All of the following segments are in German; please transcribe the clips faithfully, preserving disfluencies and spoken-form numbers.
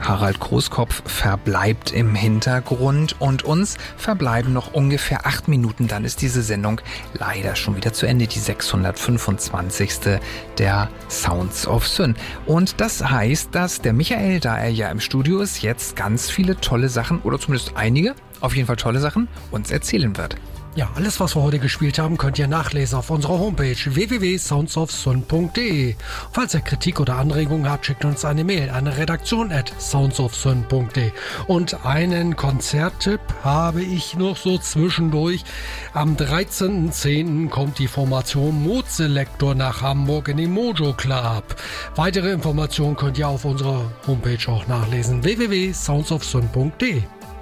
Harald Großkopf verbleibt im Hintergrund und uns verbleiben noch ungefähr acht Minuten. Dann ist diese Sendung leider schon wieder zu Ende, die sechshundertfünfundzwanzigste der Sounds of Syn. Und das heißt, dass der Michael, da er ja im Studio ist, jetzt ganz viele tolle Sachen, oder zumindest einige, auf jeden Fall tolle Sachen, uns erzählen wird. Ja, alles, was wir heute gespielt haben, könnt ihr nachlesen auf unserer Homepage w w w punkt sounds of syn punkt d e. Falls ihr Kritik oder Anregungen habt, schickt uns eine Mail an redaktion at sounds of syn punkt d e. Und einen Konzerttipp habe ich noch so zwischendurch. Am dreizehnten zehnten kommt die Formation Moodselektor nach Hamburg in den Mojo Club. Weitere Informationen könnt ihr auf unserer Homepage auch nachlesen. w w w punkt sounds of syn punkt d e.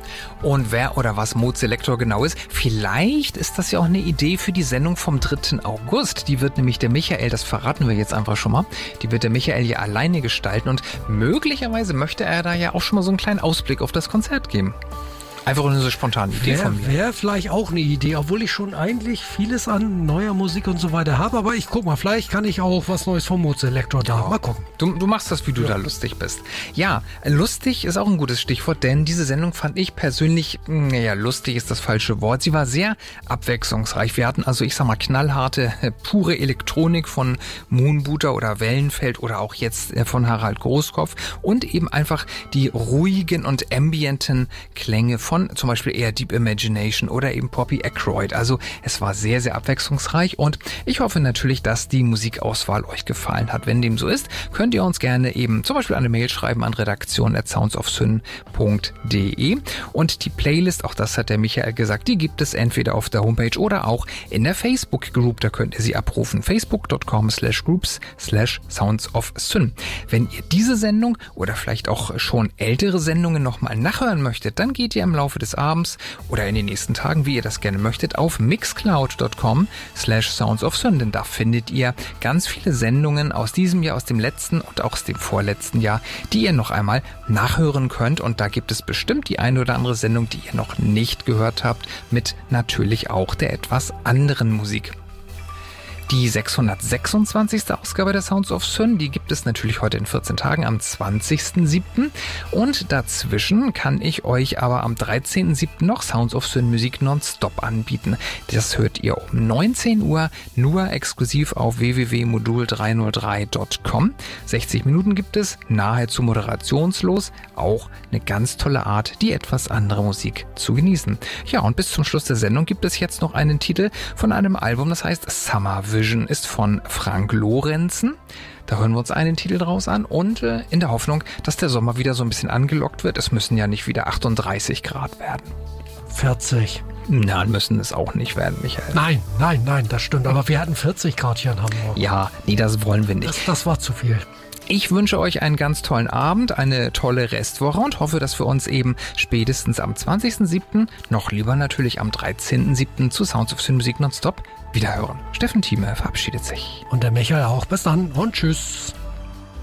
Und wer oder was Moodselektor genau ist, vielleicht ist das ja auch eine Idee für die Sendung vom dritten August. Die wird nämlich der Michael, das verraten wir jetzt einfach schon mal, die wird der Michael ja alleine gestalten und möglicherweise möchte er da ja auch schon mal so einen kleinen Ausblick auf das Konzert geben. Einfach nur so spontane Idee wär, von mir. Wäre vielleicht auch eine Idee, obwohl ich schon eigentlich vieles an neuer Musik und so weiter habe. Aber ich guck mal, vielleicht kann ich auch was Neues vom Moodselektor da. Ja. Mal gucken. Du, du machst das, wie du ja. da lustig bist. Ja, lustig ist auch ein gutes Stichwort, denn diese Sendung fand ich persönlich, naja, lustig ist das falsche Wort. Sie war sehr abwechslungsreich. Wir hatten also, ich sag mal, knallharte, pure Elektronik von Moonbooter oder Wellenfeld oder auch jetzt von Harald Großkopf und eben einfach die ruhigen und ambienten Klänge von Von zum Beispiel eher Deep Imagination oder eben Poppy Aykroyd. Also es war sehr, sehr abwechslungsreich und ich hoffe natürlich, dass die Musikauswahl euch gefallen hat. Wenn dem so ist, könnt ihr uns gerne eben zum Beispiel eine Mail schreiben an redaktion at sounds of syn punkt d e und die Playlist, auch das hat der Michael gesagt, die gibt es entweder auf der Homepage oder auch in der Facebook-Group. Da könnt ihr sie abrufen. facebook punkt com slash groups slash sounds of syn. Wenn ihr diese Sendung oder vielleicht auch schon ältere Sendungen nochmal nachhören möchtet, dann geht ihr im Laufe des Abends oder in den nächsten Tagen, wie ihr das gerne möchtet, auf mixcloud punkt com slash sounds of syn, denn da findet ihr ganz viele Sendungen aus diesem Jahr, aus dem letzten und auch aus dem vorletzten Jahr, die ihr noch einmal nachhören könnt und da gibt es bestimmt die eine oder andere Sendung, die ihr noch nicht gehört habt, mit natürlich auch der etwas anderen Musik. Die sechshundertsechsundzwanzigste Ausgabe der Sounds of Syn, die gibt es natürlich heute in vierzehn Tagen am zwanzigsten siebten und dazwischen kann ich euch aber am dreizehnten siebten noch Sounds of Syn Musik nonstop anbieten. Das hört ihr um neunzehn Uhr nur exklusiv auf w w w punkt modul dreihundertdrei punkt com. sechzig Minuten gibt es, nahezu moderationslos, auch eine ganz tolle Art, die etwas andere Musik zu genießen. Ja, und bis zum Schluss der Sendung gibt es jetzt noch einen Titel von einem Album, das heißt Summer Vision, ist von Frank Lorenzen. Da hören wir uns einen Titel draus an und äh, in der Hoffnung, dass der Sommer wieder so ein bisschen angelockt wird. Es müssen ja nicht wieder achtunddreißig Grad werden. vierzig. Nein, müssen es auch nicht werden, Michael. Nein, nein, nein, das stimmt. Aber wir hatten vierzig Grad hier in Hamburg. Ja, nee, das wollen wir nicht. Das, das war zu viel. Ich wünsche euch einen ganz tollen Abend, eine tolle Restwoche und hoffe, dass wir uns eben spätestens am zwanzigsten siebten, noch lieber natürlich am dreizehnten siebten zu Sounds of Syn Musik nonstop wiederhören. Steffen Thieme verabschiedet sich. Und der Michael auch. Bis dann und tschüss.